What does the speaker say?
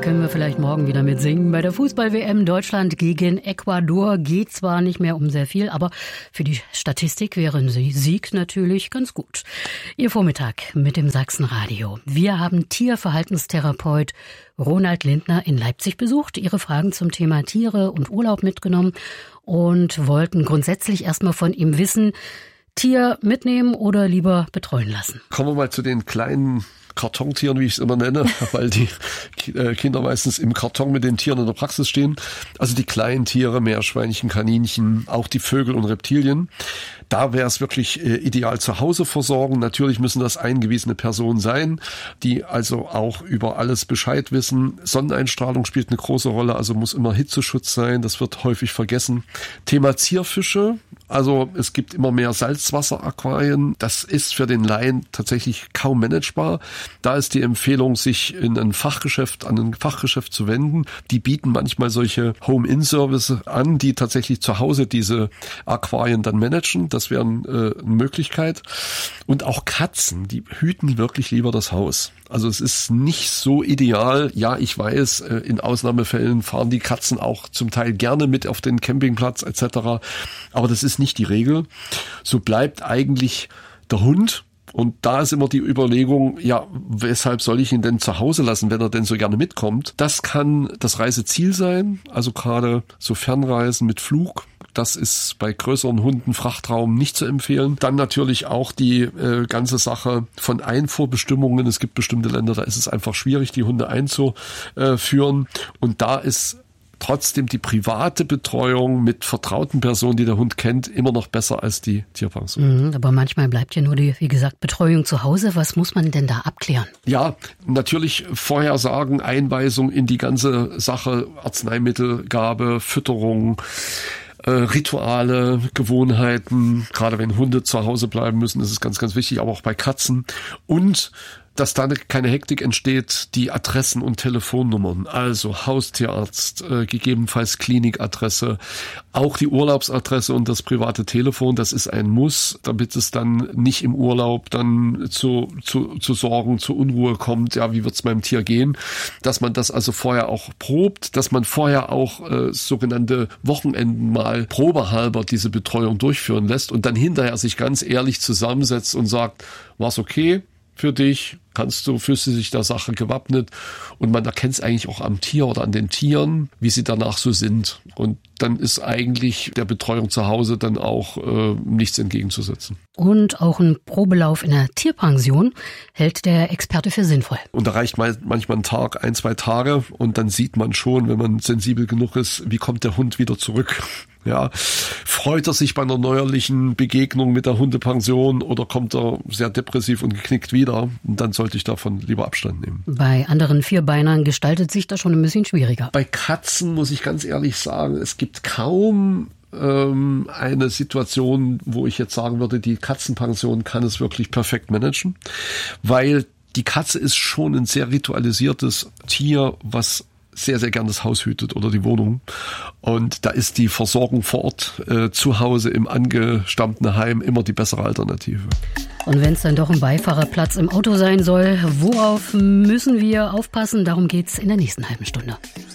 können wir vielleicht morgen wieder mitsingen. Bei der Fußball-WM Deutschland gegen Ecuador geht zwar nicht mehr um sehr viel, aber für die Statistik wäre ein Sieg natürlich ganz gut. Ihr Vormittag mit dem Sachsenradio. Wir haben Tierverhaltenstherapeut Ronald Lindner in Leipzig besucht, Ihre Fragen zum Thema Tiere und Urlaub mitgenommen und wollten grundsätzlich erstmal von ihm wissen, Tier mitnehmen oder lieber betreuen lassen. Kommen wir mal zu den kleinen Kartontieren, wie ich es immer nenne, weil die Kinder meistens im Karton mit den Tieren in der Praxis stehen. Also die kleinen Tiere, Meerschweinchen, Kaninchen, auch die Vögel und Reptilien. Da wäre es wirklich ideal zu Hause versorgen. Natürlich müssen das eingewiesene Personen sein, die also auch über alles Bescheid wissen. Sonneneinstrahlung spielt eine große Rolle, also muss immer Hitzeschutz sein. Das wird häufig vergessen. Thema Zierfische. Also es gibt immer mehr Salzwasseraquarien. Das ist für den Laien tatsächlich kaum managebar. Da ist die Empfehlung, sich an ein Fachgeschäft zu wenden. Die bieten manchmal solche Home-In-Service an, die tatsächlich zu Hause diese Aquarien dann managen. Das wäre eine Möglichkeit. Und auch Katzen, die hüten wirklich lieber das Haus. Also es ist nicht so ideal. Ja, ich weiß, in Ausnahmefällen fahren die Katzen auch zum Teil gerne mit auf den Campingplatz etc. Aber das ist nicht die Regel. So bleibt eigentlich der Hund. Und da ist immer die Überlegung, ja, weshalb soll ich ihn denn zu Hause lassen, wenn er denn so gerne mitkommt? Das kann das Reiseziel sein, also gerade so Fernreisen mit Flug. Das ist bei größeren Hunden, Frachtraum nicht zu empfehlen. Dann natürlich auch die ganze Sache von Einfuhrbestimmungen. Es gibt bestimmte Länder, da ist es einfach schwierig, die Hunde einzuführen. Und da ist trotzdem die private Betreuung mit vertrauten Personen, die der Hund kennt, immer noch besser als die Tierpension. Aber manchmal bleibt ja nur die, wie gesagt, Betreuung zu Hause. Was muss man denn da abklären? Ja, natürlich Vorhersagen, Einweisung in die ganze Sache, Arzneimittelgabe, Fütterung, Rituale, Gewohnheiten. Gerade wenn Hunde zu Hause bleiben müssen, ist es ganz, ganz wichtig, aber auch bei Katzen. Und dass da keine Hektik entsteht, die Adressen und Telefonnummern, also Haustierarzt, gegebenenfalls Klinikadresse, auch die Urlaubsadresse und das private Telefon, das ist ein Muss, damit es dann nicht im Urlaub dann zu Sorgen, zu Unruhe kommt, ja, wie wird's meinem Tier gehen, dass man das also vorher auch probt, dass man vorher auch sogenannte Wochenenden mal probehalber diese Betreuung durchführen lässt und dann hinterher sich ganz ehrlich zusammensetzt und sagt, war's okay für dich? Fühlst du dich der Sache gewappnet? Und man erkennt es eigentlich auch am Tier oder an den Tieren, wie sie danach so sind. Und dann ist eigentlich der Betreuung zu Hause dann auch nichts entgegenzusetzen. Und auch ein Probelauf in der Tierpension hält der Experte für sinnvoll. Und da reicht manchmal ein Tag, 1-2 Tage und dann sieht man schon, wenn man sensibel genug ist, wie kommt der Hund wieder zurück. Ja, freut er sich bei einer neuerlichen Begegnung mit der Hundepension oder kommt er sehr depressiv und geknickt wieder? Und dann sollte ich davon lieber Abstand nehmen. Bei anderen Vierbeinern gestaltet sich das schon ein bisschen schwieriger. Bei Katzen muss ich ganz ehrlich sagen, es gibt kaum eine Situation, wo ich jetzt sagen würde, die Katzenpension kann es wirklich perfekt managen, weil die Katze ist schon ein sehr ritualisiertes Tier, was sehr, sehr gern das Haus hütet oder die Wohnung. Und da ist die Versorgung vor Ort zu Hause im angestammten Heim immer die bessere Alternative. Und wenn es dann doch ein Beifahrerplatz im Auto sein soll, worauf müssen wir aufpassen? Darum geht's in der nächsten halben Stunde.